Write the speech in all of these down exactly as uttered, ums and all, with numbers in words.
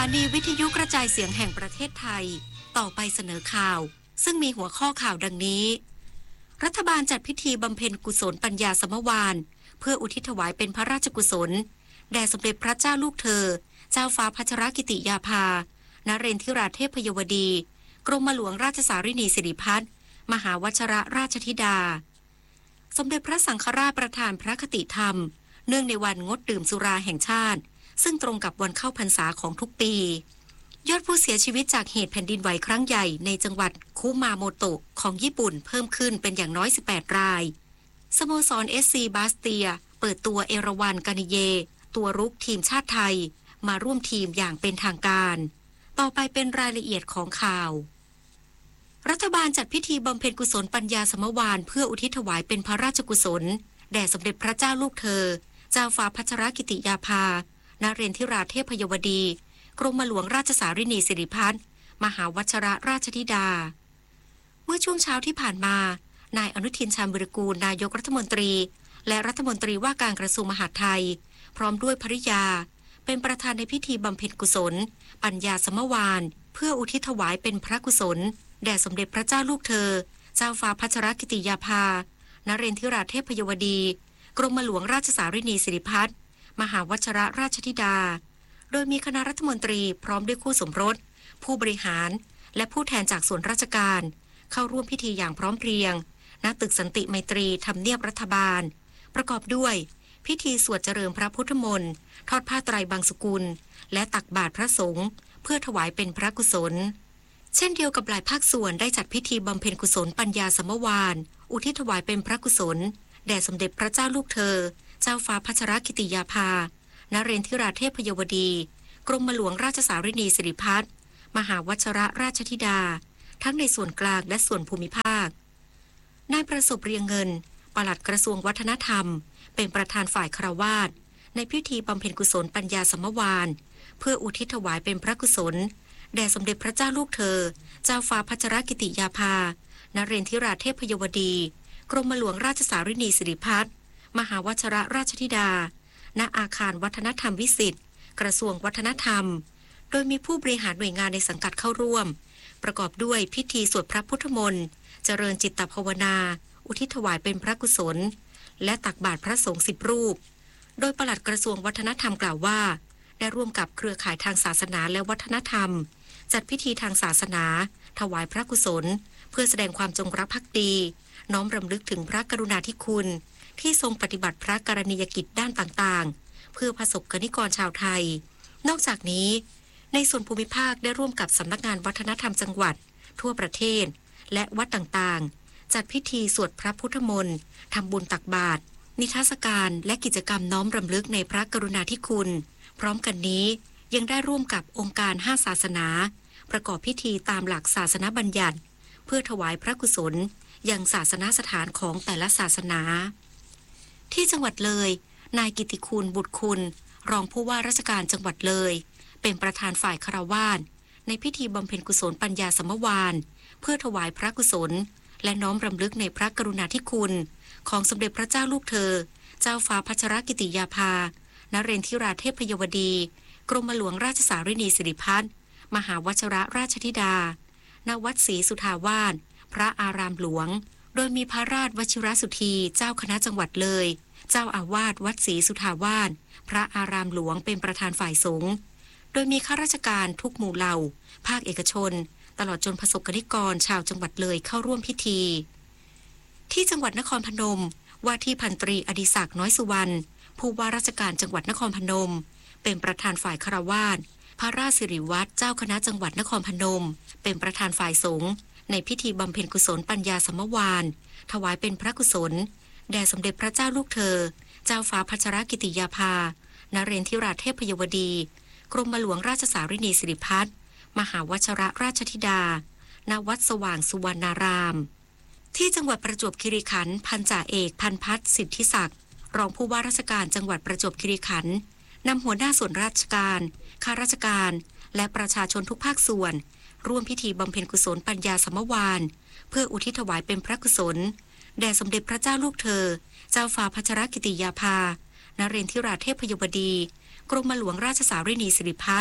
สถานีวิทยุกระจายเสียงแห่งประเทศไทยต่อไปเสนอข่าวซึ่งมีหัวข้อข่าวดังนี้รัฐบาลจัดพิธีบำเพ็ญกุศลปัญญาสมวานเพื่ออุทิศถวายเป็นพระราชกุศลแด่สมเด็จพระเจ้าลูกเธอเจ้าฟ้าพัชรกิติยาภานเรนทิราเทพยวดีกรมหลวงราชสารินีสิริพัฒน์มหาวชิรราชธิดาสมเด็จพระสังฆราชประธานพระคติธรรมเนื่องในวันงดดื่มสุราแห่งชาติซึ่งตรงกับวันเข้าพรรษาของทุกปียอดผู้เสียชีวิตจากเหตุแผ่นดินไหวครั้งใหญ่ในจังหวัดคุมาโมโตะของญี่ปุ่นเพิ่มขึ้นเป็นอย่างน้อยสิบแปดรายสโมสร เอส ซี บาสเตียเปิดตัวเอราวันกานิเยตัวรุกทีมชาติไทยมาร่วมทีมอย่างเป็นทางการต่อไปเป็นรายละเอียดของข่าวรัฐบาลจัดพิธีบำเพ็ญกุศลปัญญาสมวานเพื่ออุทิศถวายเป็นพระราชกุศลแด่สมเด็จพระเจ้าลูกเธอเจ้าฟ้าพัชรกิติยาภานเรนทิราเทพยวดีกรมหลวงราชสารินีสิริพัฒน์มหาวชิรราชธิดาเมื่อช่วงเช้าที่ผ่านมานายอนุทินชาญวิรากูลนายกรัฐมนตรีและรัฐมนตรีว่าการกระทรวงมหาดไทยพร้อมด้วยภริยาเป็นประธานในพิธีบำเพ็ญกุศลปัญญาสมวานเพื่ออุทิศถวายเป็นพระกุศลแด่สมเด็จพระเจ้าลูกเธอเจ้าฟ้าพัชรกิติยาภานเรนทิราเทพยวดีกรมหลวงราชสารินีสิริพัฒน์มหาวชิรราชธิดาโดยมีคณะรัฐมนตรีพร้อมด้วยคู่สมรสผู้บริหารและผู้แทนจากส่วนราชการเข้าร่วมพิธีอย่างพร้อมเพรียงณตึกสันติไมตรีทำเนียบรัฐบาลประกอบด้วยพิธีสวดเจริญพระพุทธมนต์ทอดผ้าไตรบางสกุลและตักบาตรพระสงฆ์เพื่อถวายเป็นพระกุศลเช่นเดียวกับหลายภาคส่วนได้จัดพิธีบำเพ็ญกุศลปัญญาสมวานอุทิศถวายเป็นพระกุศลแด่สมเด็จพระเจ้าลูกเธอเจ้าฟ้าพัชรกิติยาภานเรนทิราเทพยวดีกรมหลวงราชสารินีสิริพัฒน์มหาวชิรราชธิดาทั้งในส่วนกลางและส่วนภูมิภาคนายประสบเรียงเงินปลัดกระทรวงวัฒนธรรมเป็นประธานฝ่ายคฤหัสถ์ในพิธีบำเพ็ญกุศลปัญญาสมวานเพื่ออุทิศถวายเป็นพระกุศลแด่สมเด็จพระเจ้าลูกเธอเจ้าฟ้าพัชรกิติยาภานเรนทิราเทพยวดีกรมหลวงราชสารินีสิริพัฒน์มหาวชิรราชธิดาณอาคารวัฒนธรรมวิสิตกระทรวงวัฒนธรรมโดยมีผู้บริหารหน่วยงานในสังกัดเข้าร่วมประกอบด้วยพิธีสวดพระพุทธมนต์เจริญจิตตภาวนาอุทิศถวายเป็นพระกุศลและตักบาตรพระสงฆ์สิบรูปโดยปลัดกระทรวงวัฒนธรรมกล่าวว่าได้ร่วมกับเครือข่ายทางศาสนาและวัฒนธรรมจัดพิธีทางศาสนาถวายพระกุศลเพื่อแสดงความจงรักภักดีน้อมรำลึกถึงพระกรุณาธิคุณที่ทรงปฏิบัติพระกรณียกิจด้านต่างๆเพื่อประสบกนิกรชาวไทยนอกจากนี้ในส่วนภูมิภาคได้ร่วมกับสำนักงานวัฒนธรรมจังหวัดทั่วประเทศและวัดต่างๆจัดพิธีสวดพระพุทธมนต์ทำบุญตักบาตรนิทรรศการและกิจกรรมน้อมรำลึกในพระกรุณาธิคุณพร้อมกันนี้ยังได้ร่วมกับองค์การห้าศาสนาประกอบพิธีตามหลักศาสนบัญญัติเพื่อถวายพระกุศลยังศาสนสถานของแต่ละศาสนาที่จังหวัดเลยนายกิติคุณบุตรคุณรองผู้ว่าราชการจังหวัดเลยเป็นประธานฝ่ายคฤหัสถ์ในพิธีบำเพ็ญกุศลปัญญาสมวานเพื่อถวายพระกุศลและน้อมรำลึกในพระกรุณาธิคุณของสมเด็จพระเจ้าลูกเธอเจ้าฟ้าพัชรกิติยาภานเรนทิราเทพยวดีกรมหลวงราชสารินีสิริพัฒน์มหาวชิรราชธิดาณวัดศรีสุทาวาสพระอารามหลวงโดยมีพระราชวชิรสุธีเจ้าคณะจังหวัดเลยเจ้าอาวาสวัดศรีสุทาวาสพระอารามหลวงเป็นประธานฝ่ายสงฆ์โดยมีข้าราชการทุกหมู่เหล่าภาคเอกชนตลอดจนประสบกนิกรชาวจังหวัดเลยเข้าร่วมพิธีที่จังหวัดนครพนมว่าที่พันตรีอดิศักดิ์น้อยสุวรรณผู้ว่าราชการจังหวัดนครพนมเป็นประธานฝ่ายคฤหัสถ์พระราชสิริวัฒน์เจ้าคณะจังหวัดนครพนมเป็นประธานฝ่ายสงฆ์ในพิธีบำเพ็ญกุศลปัญญาสมวานถวายเป็นพระกุศลแด่สมเด็จพระเจ้าลูกเธอเจ้าฟ้าพัชรกิติยาภานเรนทิราเทพยวดีกรมหลวงราชสารินีสิริพัฒน์มหาวชิรราชธิดาณวัดสว่างสุวรรณารามที่จังหวัดประจวบคีรีขันธ์พันจ่าเอกพันพัฒน์สิทธิศักดิ์รองผู้ว่าราชการจังหวัดประจวบคีรีขันธ์นำหัวหน้าส่วนราชการข้าราชการและประชาชนทุกภาคส่วนร่วมพิธีบำเพ็ญกุศลปัญญาสมวานเพื่ออุทิศถวายเป็นพระกุศลแด่สมเด็จพระเจ้าลูกเธอเจ้าฟ้าพัชรกิติยาภานเรนทิราเทพยวดีกรมหลวงราชสารินีสิริพัฒน์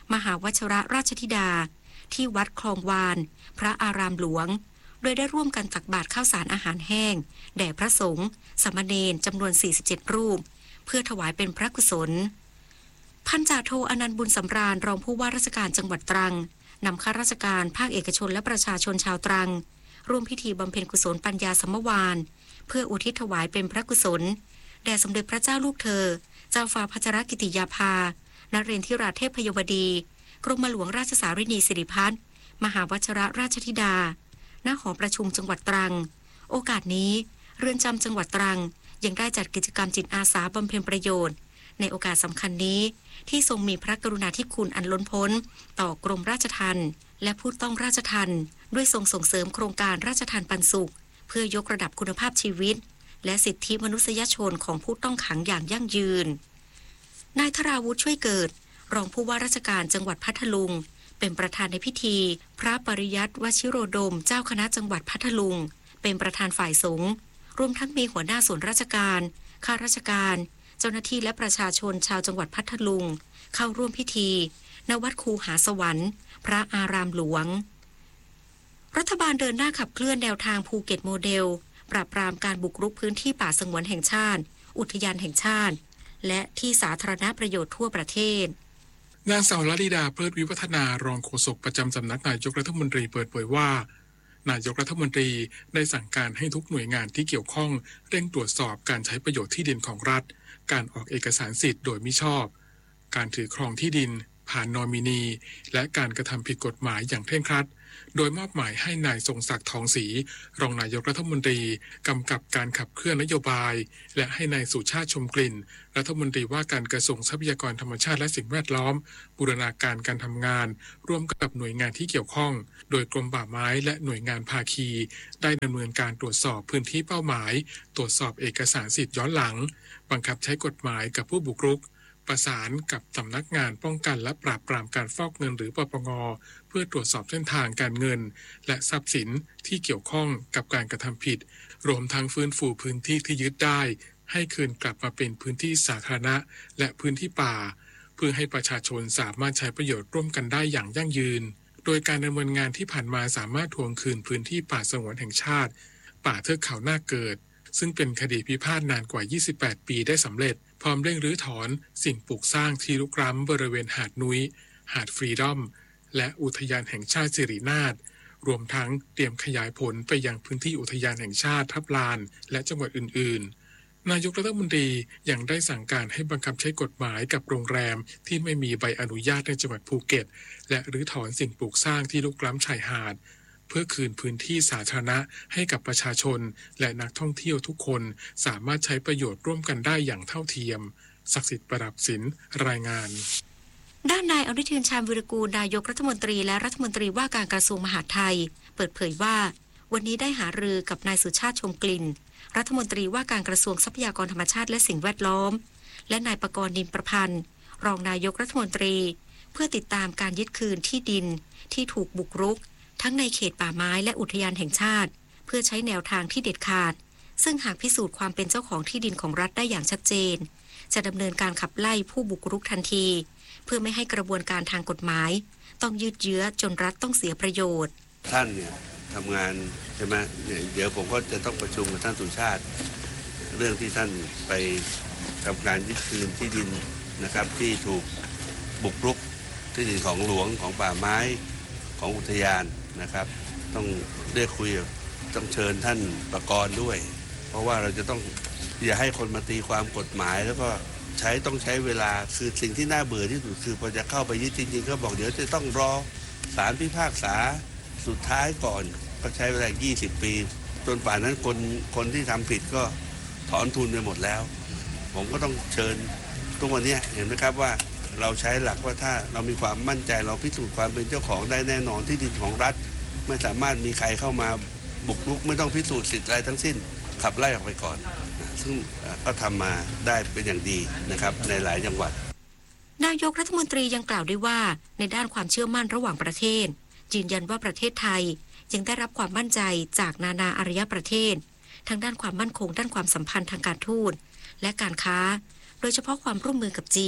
มหาวชิรราชธิดาที่วัดคลองวานพระอารามหลวงโดยได้ร่วมกันตักบาตรข้าวสารอาหารแห้งแด่พระสงฆ์สามเณรจำนวนสี่สิบเจ็ดรูปเพื่อถวายเป็นพระกุศลพันจ่าโทอนันต์บุญสำราญรองผู้ว่าราชการจังหวัดตรังนำข้าราชการภาคเอกชนและประชาชนชาวตรังร่วมพิธีบำเพ็ญกุศลปัญญาสมวานเพื่ออุทิศถวายเป็นพระกุศลแด่สมเด็จพระเจ้าลูกเธอเจ้าฟ้าพัชรกิติยาภานเรนทิราเทพพยวดีกรมหลวงราชสารินีสิริพัฒน์มหาวชิรราชธิดาณหอประชุมจังหวัดตรังโอกาสนี้เรือนจำจังหวัดตรังยังได้จัดกิจกรรมจิตอาสาบำเพ็ญประโยชน์ในโอกาสสำคัญนี้ที่ทรงมีพระกรุณาธิคุณอันล้นพ้นต่อกรมราชทัณฑ์และผู้ต้องราชทัณฑ์ด้วยทรงส่งเสริมโครงการราชทัณฑ์ปันสุขเพื่อยกระดับคุณภาพชีวิตและสิทธิมนุษยชนของผู้ต้องขังอย่างยั่งยืนนายธราวุฒิช่วยเกิดรองผู้ว่าราชการจังหวัดพัทลุงเป็นประธานในพิธีพระปริยัติวชิโรดมเจ้าคณะจังหวัดพัทลุงเป็นประธานฝ่ายสงฆ์รวมทั้งมีหัวหน้าส่วนราชการข้าราชการเจ้าหน้าที่และประชาชนชาวจังหวัดพัทลุงเข้าร่วมพิธีณวัดคูหาสวรรค์พระอารามหลวงรัฐบาลเดินหน้าขับเคลื่อนแนวทางภูเก็ตโมเดลปราบปรามการบุกรุกพื้นที่ป่าสงวนแห่งชาติอุทยานแห่งชาติและที่สาธารณประโยชน์ทั่วประเทศนางสาวลลิดาเพลิดวิวัฒนารองโฆษกประจำสำนักนายกรัฐมนตรีเปิดเผยว่านายกรัฐมนตรีได้สั่งการให้ทุกหน่วยงานที่เกี่ยวข้องเร่งตรวจสอบการใช้ประโยชน์ที่ดินของรัฐการออกเอกสารสิทธิ์โดยมิชอบการถือครองที่ดินผ่านนอมินีและการกระทำผิดกฎหมายอย่างเคร่งครัดโดยมอบหมายให้นายทรงศักดิ์ทองศรีรองนายกรัฐมนตรีกำกับการขับเคลื่อนนโยบายและให้นายสุชาติชมกลิ่นรัฐมนตรีว่าการกระทรวงทรัพยากรธรรมชาติและสิ่งแวดล้อมบูรณาการการทำงานร่วมกับหน่วยงานที่เกี่ยวข้องโดยกรมป่าไม้และหน่วยงานภาคีได้ดำเนินการตรวจสอบพื้นที่เป้าหมายตรวจสอบเอกสารสิทธิ์ย้อนหลังบังคับใช้กฎหมายกับผู้บุกรุกประสานกับสำนักงานป้องกันและปราบปรามการฟอกเงินหรือปปง.เพื่อตรวจสอบเส้นทางการเงินและทรัพย์สินที่เกี่ยวข้องกับการกระทำผิดรวมทั้งฟื้นฟูพื้นที่ที่ยึดได้ให้คืนกลับมาเป็นพื้นที่สาธารณะและพื้นที่ป่าเพื่อให้ประชาชนสามารถใช้ประโยชน์ร่วมกันได้อย่างยั่งยืนโดยการดำเนินงานที่ผ่านมาสามารถทวงคืนพื้นที่ป่าสงวนแห่งชาติป่าเทือกเขาหน้าเกิดซึ่งเป็นคดีพิพาทนานกว่ายี่สิบแปดปีได้สำเร็จพร้อมเร่งรื้อถอนสิ่งปลูกสร้างที่รุกล้ำบริเวณหาดนุ้ยหาดฟรีดอมและอุทยานแห่งชาติสิรินาถรวมทั้งเตรียมขยายผลไปยังพื้นที่อุทยานแห่งชาติทับลานและจังหวัดอื่นๆนายกรัฐมนตรียังได้สั่งการให้บังคับใช้กฎหมายกับโรงแรมที่ไม่มีใบอนุญาตในจังหวัดภูเก็ตและรื้อถอนสิ่งปลูกสร้างที่รุกล้ำชายหาดเพื่อคืนพื้นที่สาธารณะให้กับประชาชนและนักท่องเที่ยวทุกคนสามารถใช้ประโยชน์ร่วมกันได้อย่างเท่าเทียมศักดิ์สิทธิ์ประดับศิลป์รายงานด้านนายอนุทินชาญวิรากูลนายกรัฐมนตรีและรัฐมนตรีว่าการกระทรวงมหาดไทยเปิดเผยว่าวันนี้ได้หารือกับนายสุชาติชมกลิ่นรัฐมนตรีว่าการกระทรวงทรัพยากรธรรมชาติและสิ่งแวดล้อมและนายประกรณ์นินประพันธ์รองนายกรัฐมนตรีเพื่อติดตามการยึดคืนที่ดินที่ถูกบุกรุกทั้งในเขตป่าไม้และอุทยานแห่งชาติเพื่อใช้แนวทางที่เด็ดขาดซึ่งหากพิสูจน์ความเป็นเจ้าของที่ดินของรัฐได้อย่างชัดเจนจะดำเนินการขับไล่ผู้บุกรุกทันทีเพื่อไม่ให้กระบวนการทางกฎหมายต้องยืดเยื้อจนรัฐต้องเสียประโยชน์ท่านเนี่ยทำงานใช่ไหมเดี๋ยวผมก็จะต้องประชุมกับท่านสุชาติเรื่องที่ท่านไปทำการยึดคืนที่ดินนะครับที่ถูกบุกรุกที่ดินของหลวงของป่าไม้ของอุทยานนะครับต้องเรียกคุยต้องเชิญท่านประกรณ์ด้วยเพราะว่าเราจะต้องอย่าให้คนมาตีความกฎหมายแล้วก็ใช้ต้องใช้เวลาคือสิ่งที่น่าเบื่อที่สุดคือพอจะเข้าไปยึดจริงๆก็บอกเดี๋ยวจะต้องรอศาลพิพากษาสุดท้ายก่อนก็ใช้เวลายี่สิบปีจนป่านนั้นคนคนที่ทำผิดก็ถอนทุนไปหมดแล้วผมก็ต้องเชิญทุกวันนี้เห็นไหมครับว่าเราใช้หลักว่าถ้าเรามีความมั่นใจเราพิสูจน์ความเป็นเจ้าของได้แน่นอนที่ดินของรัฐไม่สามารถมีใครเข้ามาบุกรุกไม่ต้องพิสูจน์สิทธิ์อะไรทั้งสิ้นขับไล่ออกไปก่อนซึ่งก็ทำมาได้เป็นอย่างดีนะครับในหลายจังหวัดนายกรัฐมนตรียังกล่าวด้วยว่าในด้านความเชื่อมั่นระหว่างประเทศยืนยันว่าประเทศไทยยังได้รับความมั่นใจจากนานาอารยประเทศทั้งด้านความมั่นคงด้านความสัมพันธ์ทางการทูตและการค้าโดยเฉพาะความร่วมมือกับจีน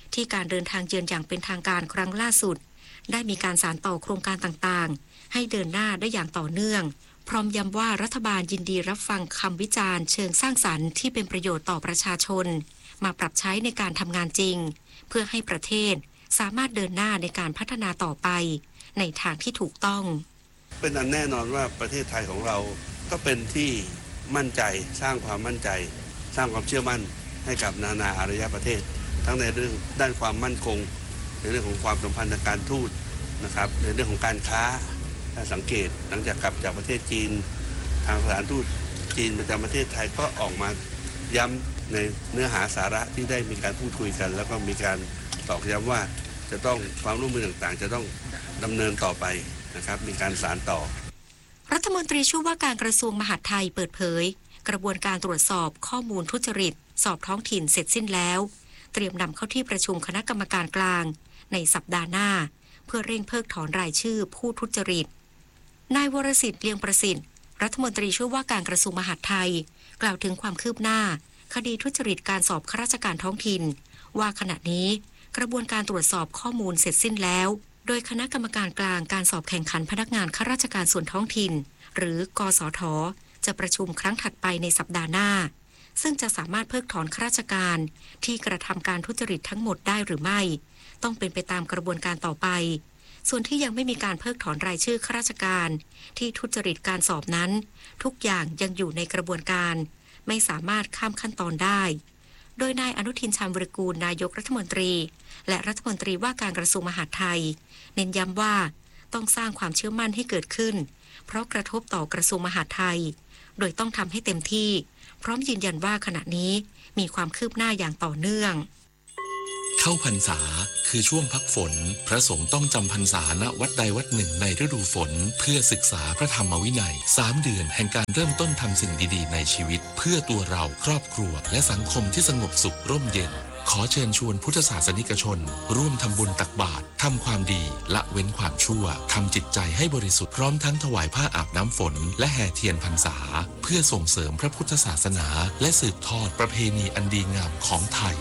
ที่การเดินทางเยือนอย่างเป็นทางการครั้งล่าสุดได้มีการสานต่อโครงการต่างๆให้เดินหน้าได้อย่างต่อเนื่องพร้อมย้ำว่ารัฐบาลยินดีรับฟังคำวิจารณ์เชิงสร้างสรรค์ที่เป็นประโยชน์ต่อประชาชนมาปรับใช้ในการทำงานจริงเพื่อให้ประเทศสามารถเดินหน้าในการพัฒนาต่อไปในทางที่ถูกต้องเป็นอันแน่นอนว่าประเทศไทยของเราก็เป็นที่มั่นใจสร้างความมั่นใจสร้างความเชื่อมั่นให้กับนานาอารยประเทศทั้งในเรื่องด้านความมั่นคงในเรื่องของความสัมพันธ์ทางการทูตนะครับในเรื่องของการค้าถ้าสังเกตหลังจากกลับจากประเทศจีนทางสถานทูตจีนประจำประเทศไทยก็ออกมาย้ำในเนื้อหาสาระที่ได้มีการพูดคุยกันแล้วก็มีการตอกย้ำว่าจะต้องความร่วมมือต่างๆจะต้องดำเนินต่อไปนะครับมีการสานต่อรัฐมนตรีช่วยว่าการกระทรวงมหาดไทยเปิดเผยกระบวนการตรวจสอบข้อมูลทุจริตสอบท้องถิ่นเสร็จสิ้นแล้วเตรียมนำเข้าที่ประชุมคณะกรรมการกลางในสัปดาห์หน้าเพื่อเร่งเพิกถอนรายชื่อผู้ทุจริตนายวรสิทธิ์เลียงประสิทธิ์รัฐมนตรีช่วยว่าการกระทรวงมหาดไทยกล่าวถึงความคืบหน้าคดีทุจริตการสอบข้าราชการท้องถิ่นว่าขณะนี้กระบวนการตรวจสอบข้อมูลเสร็จสิ้นแล้วโดยคณะกรรมการกลางการสอบแข่งขันพนักงานข้าราชการส่วนท้องถิ่นหรือกสท.จะประชุมครั้งถัดไปในสัปดาห์หน้าซึ่งจะสามารถเพิกถอนข้าราชการที่กระทำการทุจริตทั้งหมดได้หรือไม่ต้องเป็นไปตามกระบวนการต่อไปส่วนที่ยังไม่มีการเพิกถอนรายชื่อข้าราชการที่ทุจริตการสอบนั้นทุกอย่างยังอยู่ในกระบวนการไม่สามารถข้ามขั้นตอนได้โดยนายอนุทินชาญวิรากูลนายกรัฐมนตรีและรัฐมนตรีว่าการกระทรวงมหาดไทยเน้นย้ำว่าต้องสร้างความเชื่อมั่นให้เกิดขึ้นเพราะกระทบต่อกระทรวงมหาดไทยโดยต้องทำให้เต็มที่พร้อมยืนยันว่าขณะนี้มีความคืบหน้าอย่างต่อเนื่องเข้าพรรษาคือช่วงพักฝนพระสงฆ์ต้องจำพรรษาณวัดใดวัดหนึ่งในฤดูฝนเพื่อศึกษาพระธรรมวินัยสามเดือนแห่งการเริ่มต้นทำสิ่งดีๆในชีวิตเพื่อตัวเราครอบครัวและสังคมที่สงบสุขร่มเย็นขอเชิญชวนพุทธศาสนิกชนร่วมทำบุญตักบาตรทำความดีละเว้นความชั่วทำจิตใจให้บริสุทธิ์พร้อมทั้งถวายผ้าอาบน้ำฝนและแห่เทียนพรรษาเพื่อส่งเสริมพระพุทธศาสนาและสืบทอดประเพณีอันดีงามของไทย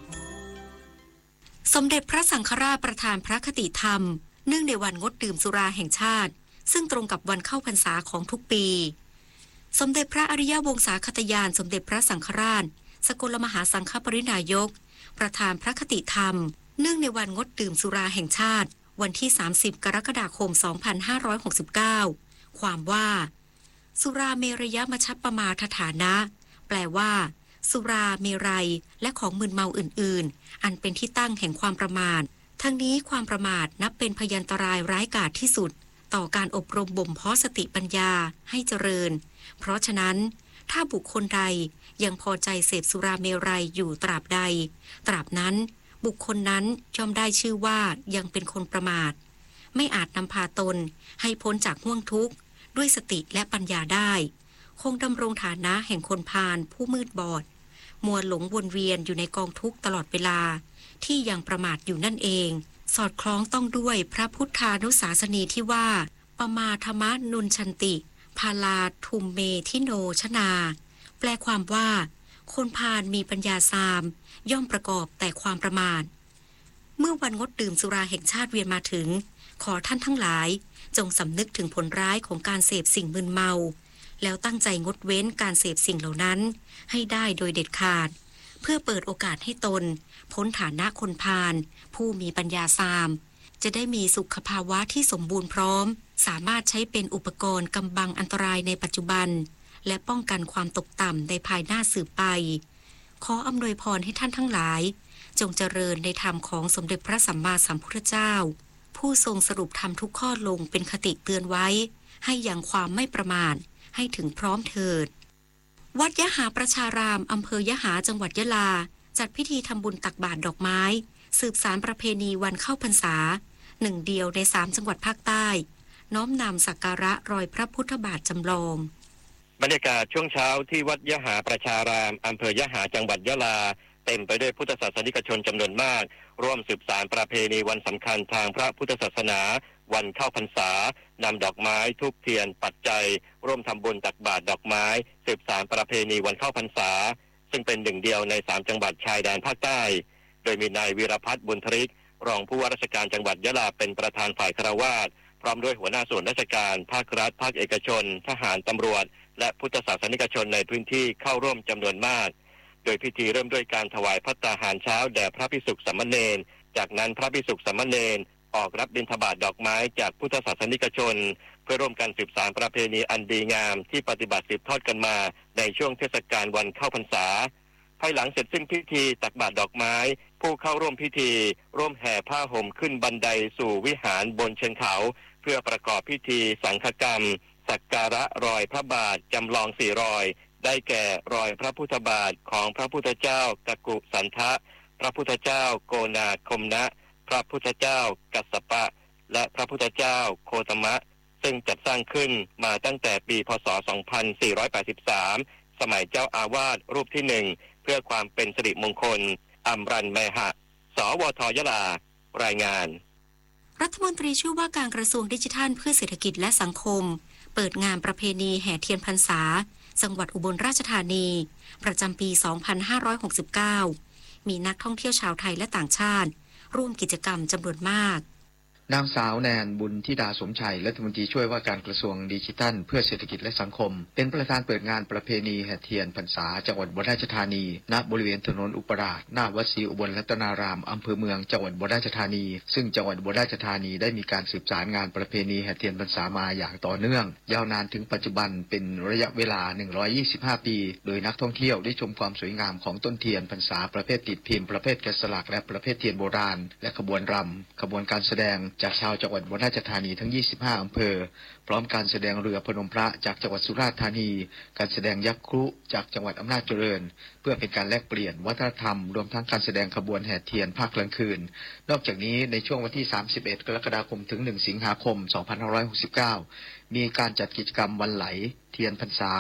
สมเด็จพระสังฆราชประธานพระคติธรรมเนื่องในวันงดดื่มสุราแห่งชาติซึ่งตรงกับวันเข้าพรรษาของทุกปีสมเด็จพระอริยวงศาคตยานสมเด็จพระสังฆราชสกลมหาสังฆปรินายกประธานพระคติธรรมเนื่องในวันงดดื่มสุราแห่งชาติวันที่สามสิบกรกฎาคมสองพันห้าร้อยหกสิบเก้าความว่าสุราเมรยมัชฌัปปมาทฐานะแปลว่าสุราเมรัยและของมึนเมาอื่นๆอันเป็นที่ตั้งแห่งความประมาททั้งนี้ความประมาทนับเป็นพยันตรายร้ายกาจที่สุดต่อการอบรมบ่มเพาะสติปัญญาให้เจริญเพราะฉะนั้นถ้าบุคคลใดยังพอใจเสพสุราเมรัยอยู่ตราบใดตราบนั้นบุคคลนั้นย่อมได้ชื่อว่ายังเป็นคนประมาทไม่อาจนำพาตนให้พ้นจากห่วงทุกข์ด้วยสติและปัญญาได้คงดำรงฐานะแห่งคนพาลผู้มืดบอดมัวหลงวนเวียนอยู่ในกองทุกข์ตลอดเวลาที่ยังประมาทอยู่นั่นเองสอดคล้องต้องด้วยพระพุทธานุสาสนีที่ว่าปมาธรรมนุนชันติพาลาทุมเมทิโนชนาแปลความว่าคนพาลมีปัญญาซามย่อมประกอบแต่ความประมาทเมื่อวันงดดื่มสุราแห่งชาติเวียนมาถึงขอท่านทั้งหลายจงสำนึกถึงผลร้ายของการเสพสิ่งมึนเมาแล้วตั้งใจงดเว้นการเสพสิ่งเหล่านั้นให้ได้โดยเด็ดขาดเพื่อเปิดโอกาสให้ตนพ้นฐานะคนพาลผู้มีปัญญาซามจะได้มีสุขภาวะที่สมบูรณ์พร้อมสามารถใช้เป็นอุปกรณ์กำบังอันตรายในปัจจุบันและป้องกันความตกต่ำในภายหน้าสืบไปขออำนวยพรให้ท่านทั้งหลายจงเจริญในธรรมของสมเด็จพระสัมมาสัมพุทธเจ้าผู้ทรงสรุปธรรมทุกข้อลงเป็นคติเตือนไว้ให้ยังความไม่ประมาทให้ถึงพร้อมเถิดวัดยะหาประชารามอำเภอยะหาจังหวัดยะลาจัดพิธีทำบุญตักบาตรดอกไม้สืบสานประเพณีวันเข้าพรรษาหนึ่งเดียวในสามจังหวัดภาคใต้น้อมนำสักการะรอยพระพุทธบาทจำลองบรรยากาศช่วงเช้าที่วัดยะหาประชารามอำเภอยะหาจังหวัดยะลาเต็มไปด้วยพุทธศาสนิกชนจำนวนมากร่วมสืบสานประเพณีวันสำคัญทางพระพุทธศาสนาวันเข้าพรรษานำดอกไม้ธูปเทียนปัจจัยร่วมทำบุญตักบาตรดอกไม้สืบสานประเพณีวันเข้าพรรษาซึ่งเป็นหนึ่งเดียวในสามจังหวัดชายแดนภาคใต้โดยมีนายวีรพัฒน์บุญทริกรองผู้ว่าราชการจังหวัดยะลาเป็นประธานฝ่ายคฤหัสถ์พร้อมด้วยหัวหน้าส่วนราชการภาครัฐภาคเอกชนทหารตำรวจและพุทธศาสนิกชนในพื้นที่เข้าร่วมจำนวนมากโดยพิธีเริ่มด้วยการถวายภัตตาหารเช้าแด่พระภิกษุสามเณรจากนั้นพระภิกษุสามเณรออกรับบิณฑบาตดอกไม้จากพุทธศาสนิกชนเพื่อร่วมกันสืบสานประเพณีอันดีงามที่ปฏิบัติสืบทอดกันมาในช่วงเทศกาลวันเข้าพรรษาภายหลังเสร็จสิ้นพิธีตักบาตรดอกไม้ผู้เข้าร่วมพิธีร่วมแห่ผ้าห่มขึ้นบันไดสู่วิหารบนเชิงเขาเพื่อประกอบพิธีสังฆกรรมสักการะรอยพระบาทจำลองสี่รอยได้แก่รอยพระพุทธบาทของพระพุทธเจ้ากักุสันทะพระพุทธเจ้าโกนาคมนะพระพุทธเจ้ากัสสปะและพระพุทธเจ้าโคตมะซึ่งจัดสร้างขึ้นมาตั้งแต่ปีพ.ศ. สองพันสี่ร้อยแปดสิบสามสมัยเจ้าอาวาสรูปที่หนึ่งเพื่อความเป็นสิริมงคลอัมรันแมหะสวทยะลารายงานรัฐมนตรีช่วยว่าการกระทรวงดิจิทัลเพื่อเศรษฐกิจและสังคมเปิดงานประเพณีแห่เทียนพรรษาจังหวัดอุบลราชธานีประจำปี สองพันห้าร้อยหกสิบเก้า มีนักท่องเที่ยวชาวไทยและต่างชาติร่วมกิจกรรมจำนวนมากนางสาวแนนบุญธิดาสมชัยรัฐมนตรีช่วยว่าการกระทรวงดิจิทัลเพื่อเศรษฐกิจและสังคมเป็นประธานเปิดงานประเพณีแห่เทียนพรรษาจังหวัดอุบลราชธานีณบริเวณถนนอุปราชหน้าวัดศรีอุบลรัตนารามอำเภอเมืองจังหวัดอุบลราชธานีซึ่งจังหวัดอุบลราชธานีได้มีการสืบสานงานประเพณีแห่เทียนพรรษามาอย่างต่อเนื่องยาวนานถึงปัจจุบันเป็นระยะเวลาหนึ่งร้อยยี่สิบห้าปีโดยนักท่องเที่ยวได้ชมความสวยงามของต้นเทียนพรรษาประเภทติดพิมพ์ประเภทแกะสลักและประเภทเทียนโบราณและขบวนรำขบวนการแสดงจากชาวจังหวัดอุบลราชธานีทั้งยี่สิบห้าอำเภอพร้อมการแสดงเรือพนมพระจากจังหวัดสุราษฎร์ธานีการแสดงยักษ์ครุจากจังหวัดอำนาจเจริญเพื่อเป็นการแลกเปลี่ยนวัฒนธรรมรวมทั้งการแสดงขบวนแห่เทียนภาคกลางคืนนอกจากนี้ในช่วงวันที่สามสิบเอ็ดกรกฎาคมถึงหนึ่งสิงหาคมสองพันห้าร้อยหกสิบเก้ามีการจัดกิจกรรมวันไหลเทียนพรรษา